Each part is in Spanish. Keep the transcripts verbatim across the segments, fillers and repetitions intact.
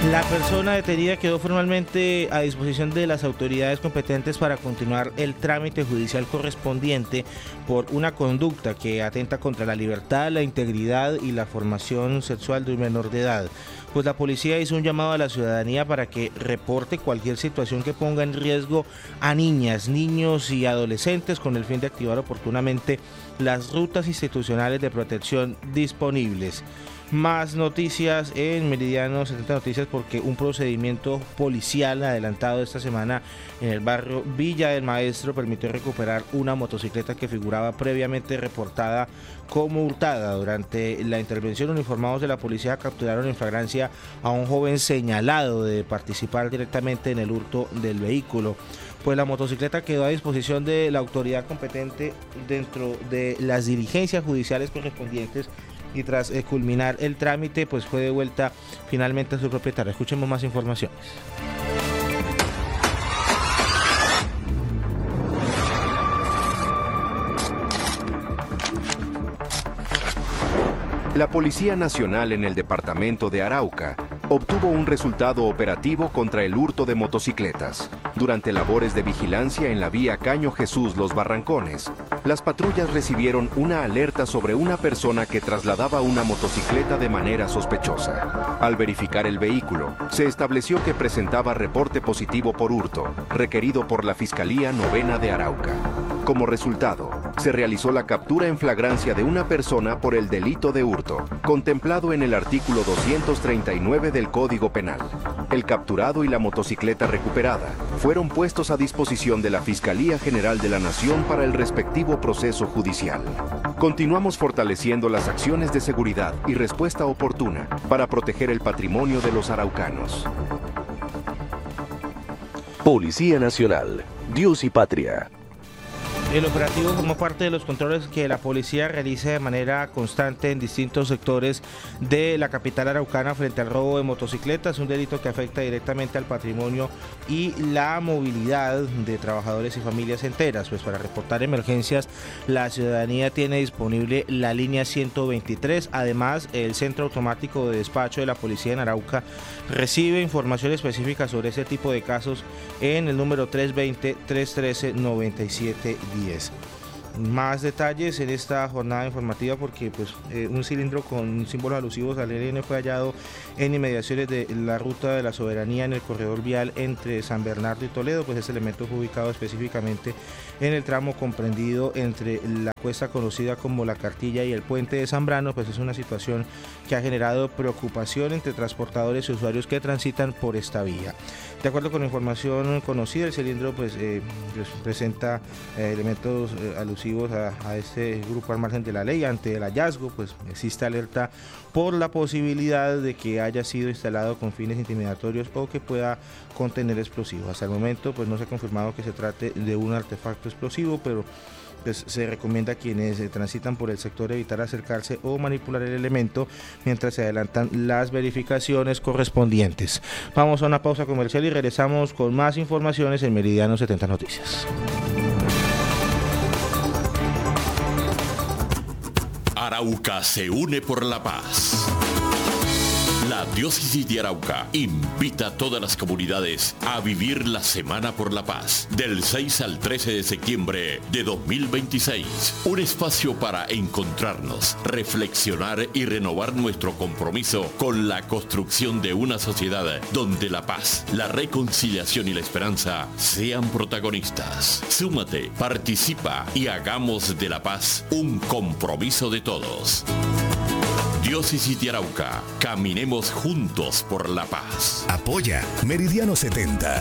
La persona detenida quedó formalmente a disposición de las autoridades competentes para continuar el trámite judicial correspondiente por una conducta que atenta contra la libertad, la integridad y la formación sexual de un menor de edad. Pues la policía hizo un llamado a la ciudadanía para que reporte cualquier situación que ponga en riesgo a niñas, niños y adolescentes con el fin de activar oportunamente las rutas institucionales de protección disponibles. Más noticias en Meridiano setenta Noticias, porque un procedimiento policial adelantado esta semana en el barrio Villa del Maestro permitió recuperar una motocicleta que figuraba previamente reportada como hurtada. Durante la intervención, uniformados de la policía capturaron en flagrancia a un joven señalado de participar directamente en el hurto del vehículo. Pues la motocicleta quedó a disposición de la autoridad competente dentro de las diligencias judiciales correspondientes y tras eh, culminar el trámite, pues fue devuelta finalmente a su propietario. Escuchemos más informaciones. La Policía Nacional en el departamento de Arauca obtuvo un resultado operativo contra el hurto de motocicletas. Durante labores de vigilancia en la vía Caño Jesús Los Barrancones, las patrullas recibieron una alerta sobre una persona que trasladaba una motocicleta de manera sospechosa. Al verificar el vehículo, se estableció que presentaba reporte positivo por hurto, requerido por la Fiscalía Novena de Arauca. Como resultado, se realizó la captura en flagrancia de una persona por el delito de hurto, contemplado en el artículo doscientos treinta y nueve del Código Penal. El capturado y la motocicleta recuperada fueron puestos a disposición de la Fiscalía General de la Nación para el respectivo proceso judicial. Continuamos fortaleciendo las acciones de seguridad y respuesta oportuna para proteger el patrimonio de los araucanos. Policía Nacional, Dios y Patria. El operativo formó parte de los controles que la policía realiza de manera constante en distintos sectores de la capital araucana frente al robo de motocicletas, un delito que afecta directamente al patrimonio y la movilidad de trabajadores y familias enteras. Pues para reportar emergencias, la ciudadanía tiene disponible la línea ciento veintitrés. Además, el Centro Automático de Despacho de la Policía en Arauca recibe información específica sobre ese tipo de casos en el número tres veinte, tres trece, noventa y siete diez. Más detalles en esta jornada informativa, porque pues eh, un cilindro con símbolos alusivos al E L N fue hallado en inmediaciones de la Ruta de la Soberanía en el corredor vial entre San Bernardo y Toledo. Pues este elemento fue ubicado específicamente en el tramo comprendido entre la cuesta conocida como La Cartilla y el puente de Zambrano. Pues es una situación que ha generado preocupación entre transportadores y usuarios que transitan por esta vía. De acuerdo con la información conocida, el cilindro pues, eh, pues presenta eh, elementos eh, alusivos a, a este grupo al margen de la ley. Ante el hallazgo, pues existe alerta por la posibilidad de que haya sido instalado con fines intimidatorios o que pueda contener explosivos. Hasta el momento pues no se ha confirmado que se trate de un artefacto explosivo, pero pues se recomienda a quienes eh, transitan por el sector evitar acercarse o manipular el elemento mientras se adelantan las verificaciones correspondientes. Vamos a una pausa comercial y regresamos con más informaciones en Meridiano setenta Noticias. Arauca se une por la paz. La Diócesis de Arauca invita a todas las comunidades a vivir la Semana por la Paz del seis al trece de septiembre de dos mil veintiséis. Un espacio para encontrarnos, reflexionar y renovar nuestro compromiso con la construcción de una sociedad donde la paz, la reconciliación y la esperanza sean protagonistas. Súmate, participa y hagamos de la paz un compromiso de todos. Diócesis de Arauca, caminemos juntos por la paz. Apoya Meridiano setenta.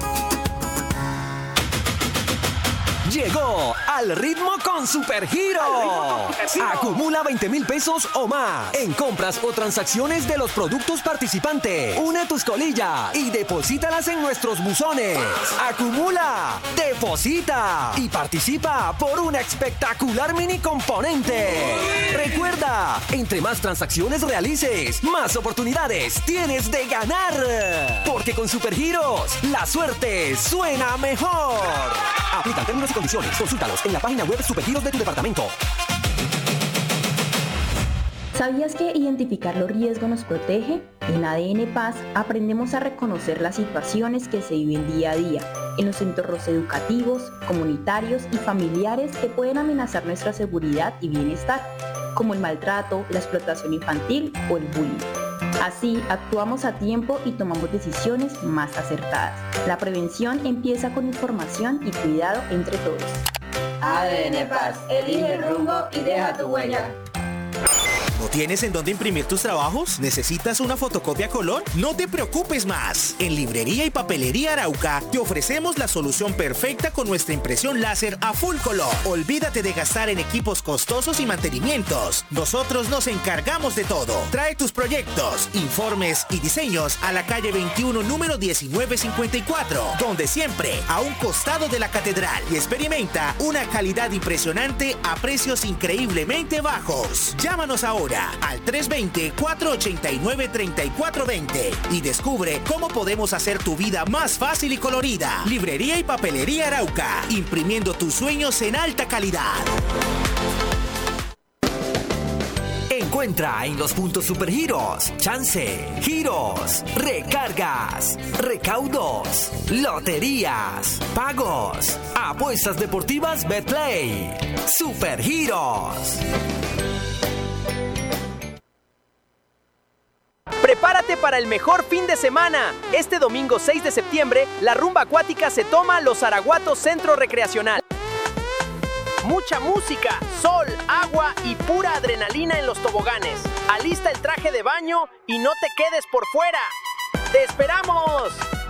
Llegó al ritmo con Supergiro. Acumula veinte mil pesos o más en compras o transacciones de los productos participantes. Une tus colillas y deposítalas en nuestros buzones. Acumula, deposita y participa por un espectacular mini componente. Recuerda, entre más transacciones realices, más oportunidades tienes de ganar. Porque con Supergiros, la suerte suena mejor. Aplican términos y condiciones. Consúltalos en la página web Supergiros de tu departamento. ¿Sabías que identificar los riesgos nos protege? En A D N Paz aprendemos a reconocer las situaciones que se viven día a día en los entornos educativos, comunitarios y familiares que pueden amenazar nuestra seguridad y bienestar, como el maltrato, la explotación infantil o el bullying. Así, actuamos a tiempo y tomamos decisiones más acertadas. La prevención empieza con información y cuidado entre todos. A D N Paz, elige el rumbo y deja tu huella. ¿No tienes en dónde imprimir tus trabajos? ¿Necesitas una fotocopia a color? No te preocupes más. En Librería y Papelería Arauca te ofrecemos la solución perfecta con nuestra impresión láser a full color. Olvídate de gastar en equipos costosos y mantenimientos. Nosotros nos encargamos de todo. Trae tus proyectos, informes y diseños a la calle veintiuno, número diecinueve cincuenta y cuatro, donde siempre a un costado de la catedral, y experimenta una calidad impresionante a precios increíblemente bajos. Llámanos ahora al tres dos cero, cuatro ocho nueve, tres cuatro dos cero y descubre cómo podemos hacer tu vida más fácil y colorida. Librería y Papelería Arauca, imprimiendo tus sueños en alta calidad. Encuentra en los puntos Supergiros, chance, giros, recargas, recaudos, loterías, pagos, apuestas deportivas Betplay. Supergiros. Prepárate para el mejor fin de semana. Este domingo seis de septiembre, la rumba acuática se toma Los Araguatos Centro Recreacional. Mucha música, sol, agua y pura adrenalina en los toboganes. Alista el traje de baño y no te quedes por fuera. ¡Te esperamos!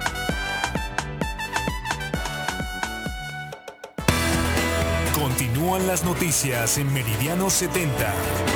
Continúan las noticias en Meridiano setenta.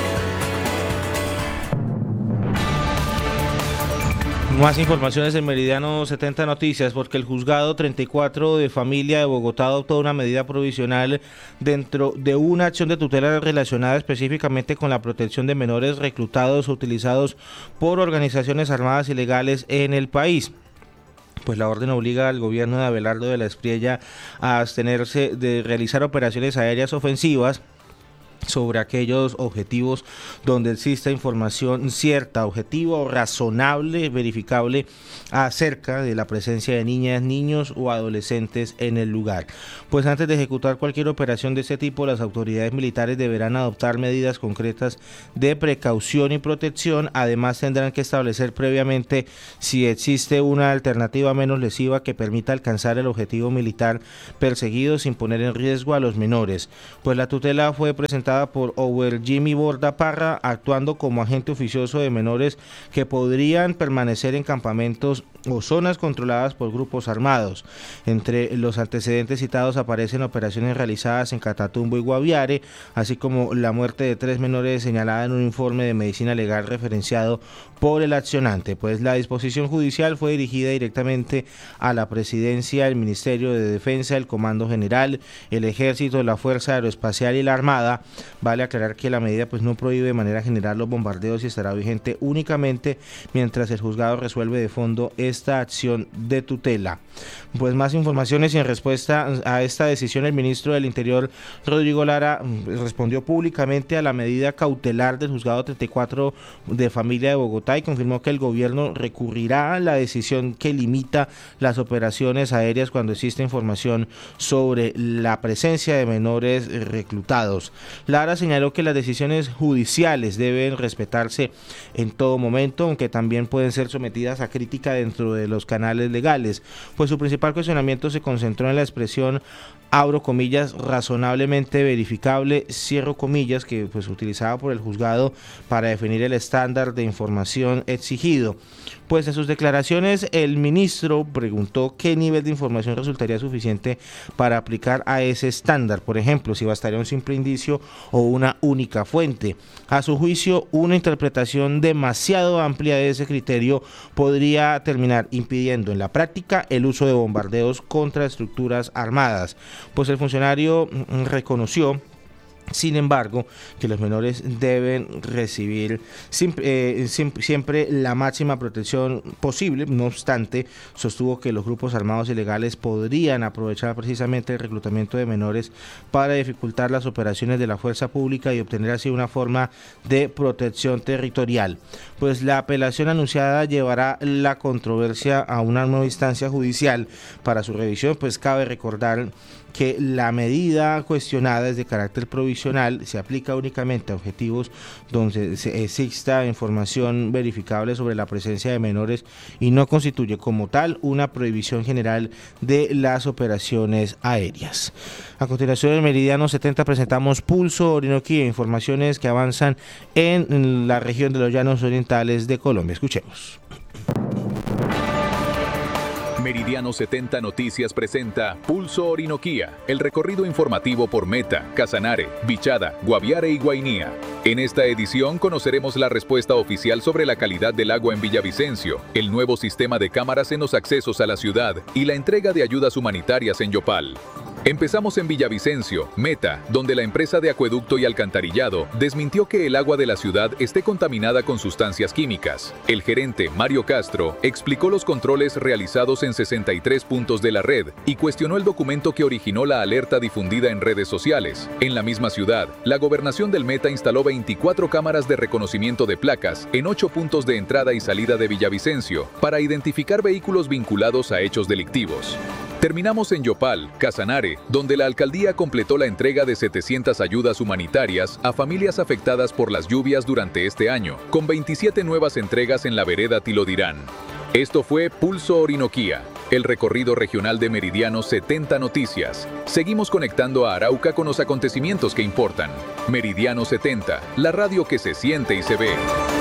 Más informaciones en Meridiano setenta Noticias, porque el juzgado treinta y cuatro de familia de Bogotá adoptó una medida provisional dentro de una acción de tutela relacionada específicamente con la protección de menores reclutados o utilizados por organizaciones armadas ilegales en el país. Pues la orden obliga al gobierno de Abelardo de la Espriella a abstenerse de realizar operaciones aéreas ofensivas sobre aquellos objetivos donde exista información cierta, objetiva o razonable, verificable acerca de la presencia de niñas, niños o adolescentes en el lugar. Pues antes de ejecutar cualquier operación de este tipo, las autoridades militares deberán adoptar medidas concretas de precaución y protección. Además, tendrán que establecer previamente si existe una alternativa menos lesiva que permita alcanzar el objetivo militar perseguido sin poner en riesgo a los menores. Pues la tutela fue presentada por Over Jimmy Borda Parra, actuando como agente oficioso de menores que podrían permanecer en campamentos o zonas controladas por grupos armados. Entre los antecedentes citados aparecen operaciones realizadas en Catatumbo y Guaviare, así como la muerte de tres menores señalada en un informe de medicina legal referenciado por el accionante. Pues la disposición judicial fue dirigida directamente a la Presidencia, el Ministerio de Defensa, el Comando General, el Ejército, la Fuerza Aeroespacial y la Armada. Vale aclarar que la medida pues no prohíbe de manera general los bombardeos y estará vigente únicamente mientras el juzgado resuelve de fondo esta acción de tutela. Pues más informaciones y en respuesta a esta decisión, el ministro del Interior, Rodrigo Lara, respondió públicamente a la medida cautelar del juzgado treinta y cuatro de familia de Bogotá y confirmó que el gobierno recurrirá a la decisión que limita las operaciones aéreas cuando existe información sobre la presencia de menores reclutados. Lara señaló que las decisiones judiciales deben respetarse en todo momento, aunque también pueden ser sometidas a crítica dentro de los canales legales. Pues su principal cuestionamiento se concentró en la expresión, abro comillas, razonablemente verificable, cierro comillas, que pues utilizaba por el juzgado para definir el estándar de información exigido. Pues en sus declaraciones el ministro preguntó qué nivel de información resultaría suficiente para aplicar a ese estándar, por ejemplo, si bastaría un simple indicio o una única fuente. A su juicio, una interpretación demasiado amplia de ese criterio podría terminar impidiendo en la práctica el uso de bombardeos contra estructuras armadas. Pues el funcionario reconoció Sin embargo, que los menores deben recibir siempre, eh, siempre la máxima protección posible. No obstante, sostuvo que los grupos armados ilegales podrían aprovechar precisamente el reclutamiento de menores para dificultar las operaciones de la fuerza pública y obtener así una forma de protección territorial. Pues la apelación anunciada llevará la controversia a una nueva instancia judicial para su revisión. Pues cabe recordar que la medida cuestionada es de carácter provisional, se aplica únicamente a objetivos donde exista información verificable sobre la presencia de menores y no constituye como tal una prohibición general de las operaciones aéreas. A continuación, en Meridiano setenta presentamos Pulso Orinoquía, informaciones que avanzan en la región de los Llanos Orientales de Colombia. Escuchemos. Meridiano setenta Noticias presenta Pulso Orinoquía, el recorrido informativo por Meta, Casanare, Bichada, Guaviare y Guainía. En esta edición conoceremos la respuesta oficial sobre la calidad del agua en Villavicencio, el nuevo sistema de cámaras en los accesos a la ciudad y la entrega de ayudas humanitarias en Yopal. Empezamos en Villavicencio, Meta, donde la empresa de acueducto y alcantarillado desmintió que el agua de la ciudad esté contaminada con sustancias químicas. El gerente, Mario Castro, explicó los controles realizados en sesenta y tres puntos de la red y cuestionó el documento que originó la alerta difundida en redes sociales. En la misma ciudad, la gobernación del Meta instaló veinticuatro cámaras de reconocimiento de placas en ocho puntos de entrada y salida de Villavicencio para identificar vehículos vinculados a hechos delictivos. Terminamos en Yopal, Casanare, donde la alcaldía completó la entrega de setecientas ayudas humanitarias a familias afectadas por las lluvias durante este año, con veintisiete nuevas entregas en la vereda Tilodirán. Esto fue Pulso Orinoquía, el recorrido regional de Meridiano setenta Noticias. Seguimos conectando a Arauca con los acontecimientos que importan. Meridiano setenta, la radio que se siente y se ve.